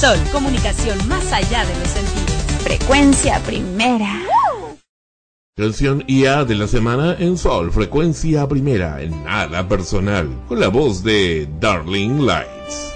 Sol, comunicación más allá de los sentidos. Frecuencia primera. Canción IA de la semana en Sol, frecuencia primera, en nada personal, con la voz de Darling Lights.